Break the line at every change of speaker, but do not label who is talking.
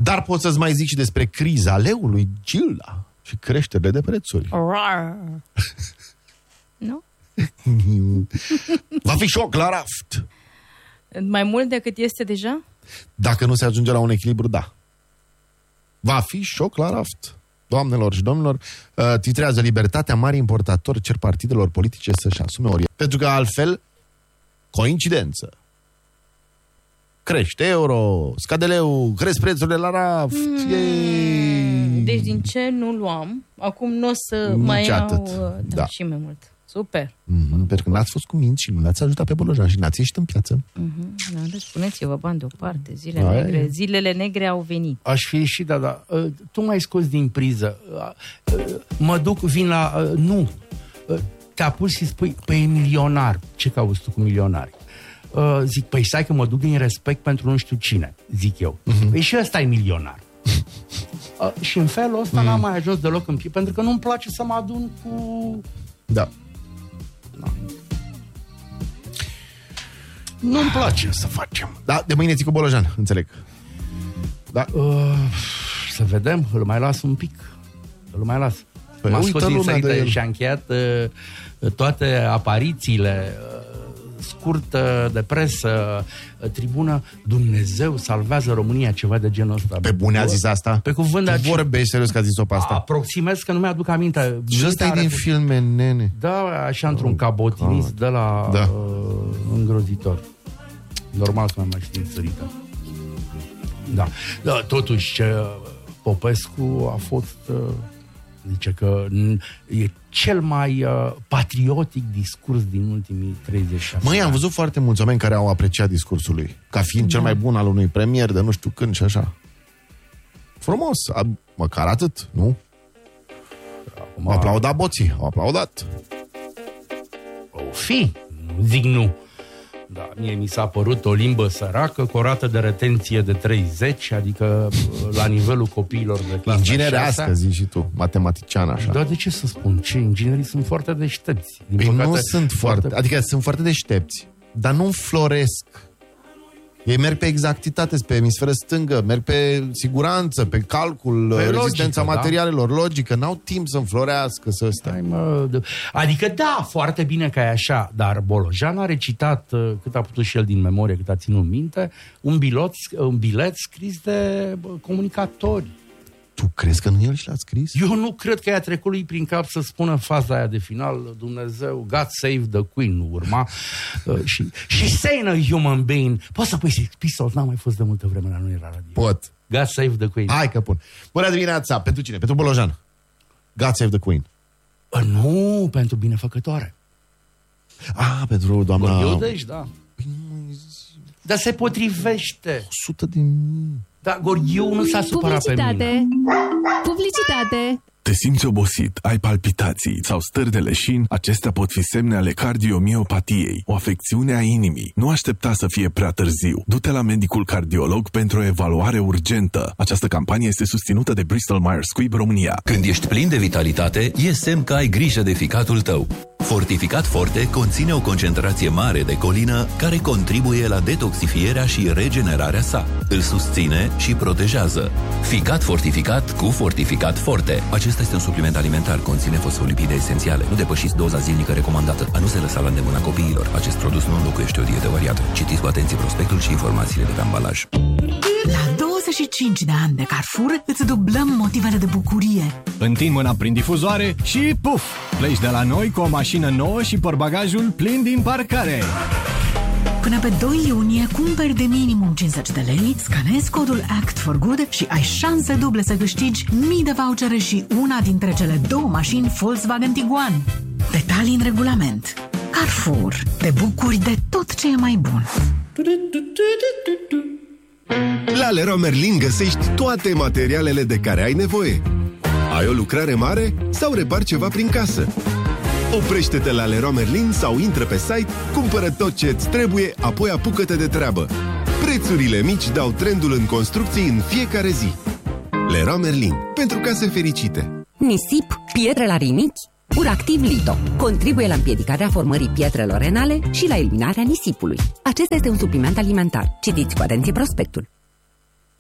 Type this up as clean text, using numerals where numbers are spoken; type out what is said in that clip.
Dar pot să-ți mai zic și despre criza leului Gilda și creșterile de prețuri.
Nu?
Va fi șoc la raft.
Mai mult decât este deja?
Dacă nu se ajunge la un echilibru, da. Va fi șoc la raft. Doamnelor și domnilor, titrează Libertatea, mari importatori cer partidelor politice să-și asume orientarea. Pentru că altfel, coincidență. Crește euro, scade leu, cresc prețurile la raft.
Deci din ce nu luam, acum nu o să mai iau și mai mult. Super.
Pentru că n-ați fost cu minți și nu l-ați ajutat pe Bolojan și n-ați ieșit în piață.
Spuneți-vă bani deoparte, zilele negre au venit.
Aș fi ieșit, dar tu m-ai scos din priză. Mă duc, vin la... nu. Te apuci și spui, păi e milionar. Ce cauți tu cu milionari? Zic, păi stai că mă duc din respect pentru nu știu cine, zic eu. Păi și ăsta e milionar. Și în felul ăsta n-am mai ajuns deloc în piept, pentru că nu-mi place să mă adun cu...
Da.
Nu-mi place să facem.
Da, de mâine ții cu Bolojan, înțeleg. Da.
Să vedem, îl mai las un pic. Îl mai las.
Păi
m-a scos din sărite
și
a încheiat toate aparițiile scurtă de presă, tribună. Dumnezeu salvează România, ceva de genul ăsta.
Pe bune a zis asta?
Pe cuvânt.
Vorbești serios că a zis-o pe asta?
Aproximez că nu mi-aduc aminte.
Și ăsta e din filme, nene.
Da, așa într-un cabotinist de la îngrozitor. Normal că mai știm sărită. Da. Totuși, Popescu a fost... zice că e cel mai patriotic discurs din ultimii 36
ani. Am văzut foarte mulți oameni care au apreciat discursul lui, ca fiind cel mai bun al unui premier de nu știu când și așa. Frumos, măcar atât, nu? Au aplaudat boții, au aplaudat.
O fi, zic nu. Da, mie mi s-a părut o limbă săracă cu o rată de retenție de 30, adică la nivelul copiilor de clasa
inginerească, zici și tu, matematician așa.
Da, de ce să spun? Ce? Inginerii sunt foarte deștepți. Din păcate,
nu sunt foarte... Adică sunt foarte deștepți, dar nu înfloresc. Ei merg pe exactitate, pe emisferă stângă, merg pe siguranță, pe calcul, pe rezistența materialelor, logică. N-au timp să înflorească, să stea.
Adică da, foarte bine că e așa, dar Bolojan a recitat, cât a putut și el din memorie, cât a ținut minte, un bilet scris de comunicatori.
Tu crezi că nu el și l-a scris?
Eu nu cred că i-a trecut lui prin cap să spună faza aia de final, Dumnezeu, God save the Queen, nu urma. și saying a human being. Poți să pui Sex Pistols? N-am mai fost de multă vreme la noi la radio.
Pot.
God save the Queen.
Hai că pun. Bună dimineața, pentru cine? Pentru Bolojan. God save the Queen.
Nu, pentru binefăcătoare.
Pentru doamna...
Iudești, da. Dar se potrivește.
100.000.
Da, Gorghiu nu s-a supărat pe mine.
Publicitate.
Te simți obosit, ai palpitații sau stări de leșin? Acestea pot fi semne ale cardiomiopatiei, o afecțiune a inimii. Nu aștepta să fie prea târziu. Du-te la medicul cardiolog pentru o evaluare urgentă. Această campanie este susținută de Bristol Myers Squibb România.
Când ești plin de vitalitate, e semn că ai grijă de ficatul tău. Fortificat Forte conține o concentrație mare de colină care contribuie la detoxifierea și regenerarea sa. Îl susține și protejează. Ficat fortificat cu Fortificat Forte. Acesta este un supliment alimentar, conține fosfolipide esențiale. Nu depășiți doza zilnică recomandată. A nu se lăsa la îndemâna copiilor. Acest produs nu înlocuiește o dietă variată. Citiți cu atenție prospectul și informațiile de pe ambalaj.
La 25 de ani de Carrefour îți dublăm motivele de bucurie.
Întind mâna prin difuzoare și puf! Pleci de la noi cu o mașină nouă și portbagajul plin din parcare.
Până pe 2 iunie cumperi de minimum 50 de lei, scanezi codul Act for Good și ai șanse duble să câștigi mii de vouchere și una dintre cele 2 mașini Volkswagen Tiguan. Detalii în regulament. Carrefour. Te bucuri de tot ce e mai bun.
La Leroy Merlin găsești toate materialele de care ai nevoie. Ai o lucrare mare sau repari ceva prin casă? Oprește-te la Leroy Merlin sau intră pe site, cumpără tot ce îți trebuie, apoi apucă-te de treabă. Prețurile mici dau trendul în construcții în fiecare zi. Leroy Merlin, pentru case fericite.
Nisip, pietre la rinichi? Uractiv Lito contribuie la împiedicarea formării pietrelor renale și la eliminarea nisipului. Acesta este un supliment alimentar. Citiți cu atenție prospectul.